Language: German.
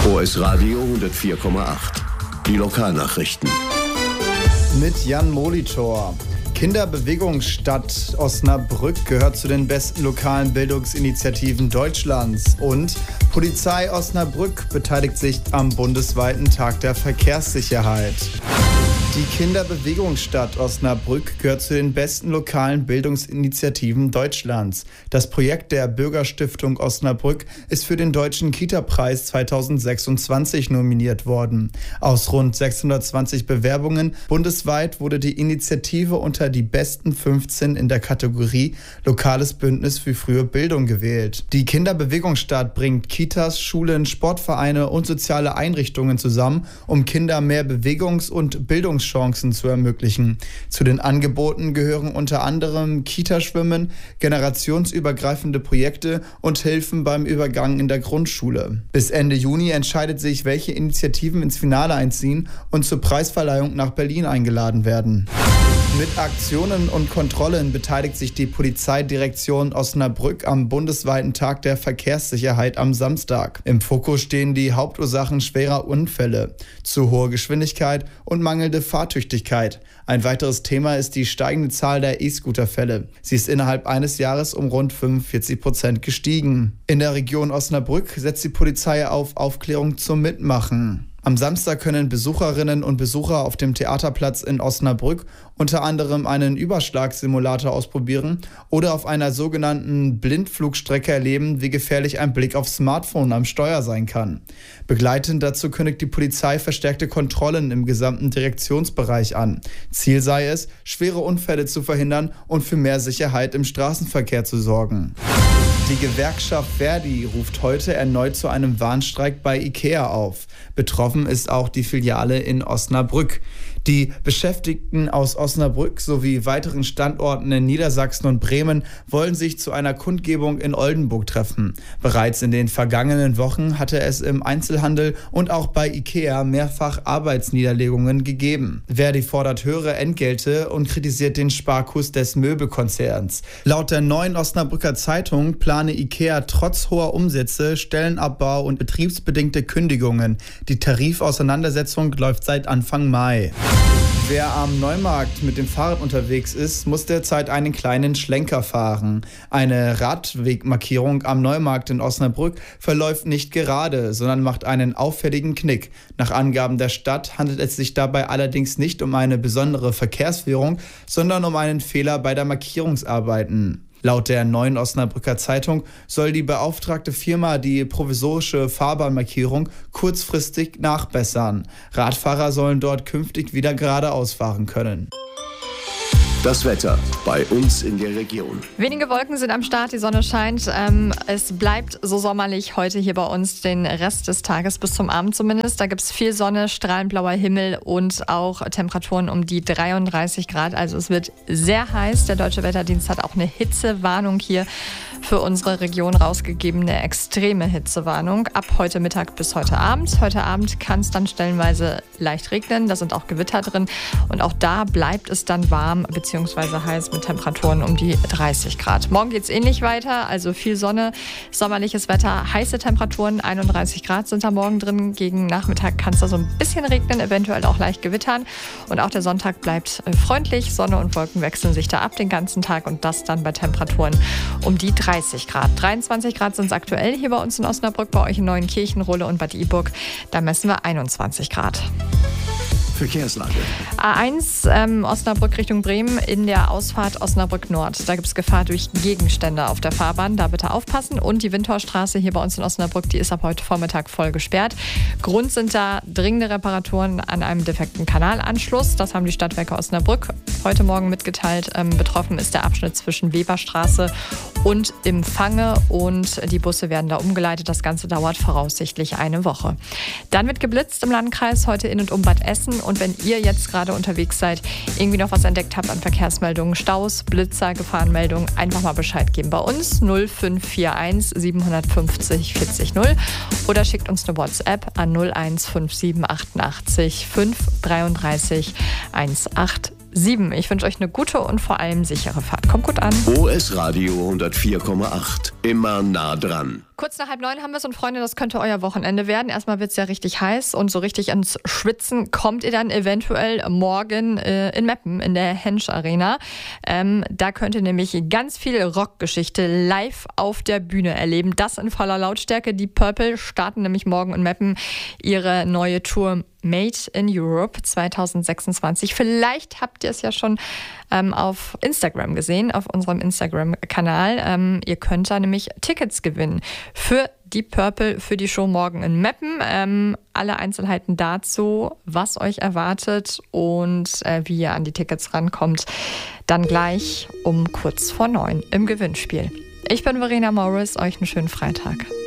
OS Radio 104,8. Die Lokalnachrichten. Mit Jan Molitor. Kinderbewegungsstadt Osnabrück gehört zu den besten lokalen Bildungsinitiativen Deutschlands. Und Polizei Osnabrück beteiligt sich am bundesweiten Tag der Verkehrssicherheit. Die Kinderbewegungsstadt Osnabrück gehört zu den besten lokalen Bildungsinitiativen Deutschlands. Das Projekt der Bürgerstiftung Osnabrück ist für den Deutschen Kita-Preis 2026 nominiert worden. Aus rund 620 Bewerbungen bundesweit wurde die Initiative unter die besten 15 in der Kategorie Lokales Bündnis für frühe Bildung gewählt. Die Kinderbewegungsstadt bringt Kitas, Schulen, Sportvereine und soziale Einrichtungen zusammen, um Kindern mehr Bewegungs- und Bildungschancen zu ermöglichen. Zu den Angeboten gehören unter anderem Kitaschwimmen, generationsübergreifende Projekte und Hilfen beim Übergang in der Grundschule. Bis Ende Juni entscheidet sich, welche Initiativen ins Finale einziehen und zur Preisverleihung nach Berlin eingeladen werden. Mit Aktionen und Kontrollen beteiligt sich die Polizeidirektion Osnabrück am bundesweiten Tag der Verkehrssicherheit am Samstag. Im Fokus stehen die Hauptursachen schwerer Unfälle, zu hohe Geschwindigkeit und mangelnde Fahrtüchtigkeit. Ein weiteres Thema ist die steigende Zahl der E-Scooter-Fälle. Sie ist innerhalb eines Jahres um rund 45% gestiegen. In der Region Osnabrück setzt die Polizei auf Aufklärung zum Mitmachen. Am Samstag können Besucherinnen und Besucher auf dem Theaterplatz in Osnabrück unter anderem einen Überschlagssimulator ausprobieren oder auf einer sogenannten Blindflugstrecke erleben, wie gefährlich ein Blick aufs Smartphone am Steuer sein kann. Begleitend dazu kündigt die Polizei verstärkte Kontrollen im gesamten Direktionsbereich an. Ziel sei es, schwere Unfälle zu verhindern und für mehr Sicherheit im Straßenverkehr zu sorgen. Die Gewerkschaft Verdi ruft heute erneut zu einem Warnstreik bei IKEA auf. Betroffen ist auch die Filiale in Osnabrück. Die Beschäftigten aus Osnabrück sowie weiteren Standorten in Niedersachsen und Bremen wollen sich zu einer Kundgebung in Oldenburg treffen. Bereits in den vergangenen Wochen hatte es im Einzelhandel und auch bei IKEA mehrfach Arbeitsniederlegungen gegeben. Verdi fordert höhere Entgelte und kritisiert den Sparkurs des Möbelkonzerns. Laut der Neuen Osnabrücker Zeitung plane IKEA trotz hoher Umsätze Stellenabbau und betriebsbedingte Kündigungen. Die Tarifauseinandersetzung läuft seit Anfang Mai. Wer am Neumarkt mit dem Fahrrad unterwegs ist, muss derzeit einen kleinen Schlenker fahren. Eine Radwegmarkierung am Neumarkt in Osnabrück verläuft nicht gerade, sondern macht einen auffälligen Knick. Nach Angaben der Stadt handelt es sich dabei allerdings nicht um eine besondere Verkehrsführung, sondern um einen Fehler bei der Markierungsarbeiten. Laut der Neuen Osnabrücker Zeitung soll die beauftragte Firma die provisorische Fahrbahnmarkierung kurzfristig nachbessern. Radfahrer sollen dort künftig wieder geradeaus fahren können. Das Wetter bei uns in der Region. Wenige Wolken sind am Start, die Sonne scheint. Es bleibt so sommerlich heute hier bei uns den Rest des Tages bis zum Abend zumindest. Da gibt es viel Sonne, strahlend blauer Himmel und auch Temperaturen um die 33 Grad. Also es wird sehr heiß. Der Deutsche Wetterdienst hat auch eine Hitzewarnung hier für unsere Region rausgegeben, eine extreme Hitzewarnung ab heute Mittag bis heute Abend. Heute Abend kann es dann stellenweise leicht regnen, da sind auch Gewitter drin und auch da bleibt es dann warm bzw. heiß mit Temperaturen um die 30 Grad. Morgen geht es ähnlich weiter, also viel Sonne, sommerliches Wetter, heiße Temperaturen, 31 Grad sind da morgen drin. Gegen Nachmittag kann es da so ein bisschen regnen, eventuell auch leicht gewittern und auch der Sonntag bleibt freundlich, Sonne und Wolken wechseln sich da ab den ganzen Tag und das dann bei Temperaturen um die 30 Grad. 23 Grad sind es aktuell hier bei uns in Osnabrück, bei euch in Neuenkirchen, Rohle und Bad Iburg. Da messen wir 21 Grad. Verkehrslage. A1 Osnabrück Richtung Bremen in der Ausfahrt Osnabrück Nord. Da gibt es Gefahr durch Gegenstände auf der Fahrbahn. Da bitte aufpassen. Und die Windthorstraße hier bei uns in Osnabrück, die ist ab heute Vormittag voll gesperrt. Grund sind da dringende Reparaturen an einem defekten Kanalanschluss. Das haben die Stadtwerke Osnabrück heute Morgen mitgeteilt. Betroffen ist der Abschnitt zwischen Weberstraße und Empfange und die Busse werden da umgeleitet. Das Ganze dauert voraussichtlich eine Woche. Dann wird geblitzt im Landkreis heute in und um Bad Essen. Und wenn ihr jetzt gerade unterwegs seid, irgendwie noch was entdeckt habt an Verkehrsmeldungen, Staus, Blitzer, Gefahrenmeldungen, einfach mal Bescheid geben bei uns 0541 750 40 0 oder schickt uns eine WhatsApp an 0157 88 5 33 180. 7. Ich wünsche euch eine gute und vor allem sichere Fahrt. Kommt gut an. OS Radio 104,8. Immer nah dran. Kurz nach 8:30 haben wir es und Freunde, das könnte euer Wochenende werden. Erstmal wird es ja richtig heiß und so richtig ins Schwitzen kommt ihr dann eventuell morgen in Meppen in der Hensch Arena. Da könnt ihr nämlich ganz viel Rockgeschichte live auf der Bühne erleben. Das in voller Lautstärke. Die Purple starten nämlich morgen in Meppen ihre neue Tour Made in Europe 2026. Vielleicht habt ihr es ja schon auf Instagram gesehen, auf unserem Instagram-Kanal. Ihr könnt da nämlich Tickets gewinnen für die Purple, für die Show morgen in Meppen. Alle Einzelheiten dazu, was euch erwartet und wie ihr an die Tickets rankommt, dann gleich um kurz vor 9 im Gewinnspiel. Ich bin Verena Morris, euch einen schönen Freitag.